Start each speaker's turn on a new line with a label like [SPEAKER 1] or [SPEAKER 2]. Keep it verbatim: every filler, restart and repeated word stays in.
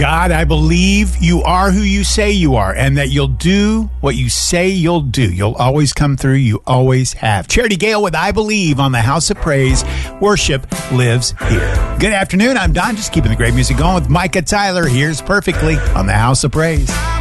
[SPEAKER 1] God, I believe you are who you say you are and that you'll do what you say you'll do. You'll always come through. You always have. Charity Gale with I Believe on the House of Praise. Worship lives here. Good afternoon. I'm Don, just keeping the great music going with Micah Tyler. Here's Perfectly on the House of Praise.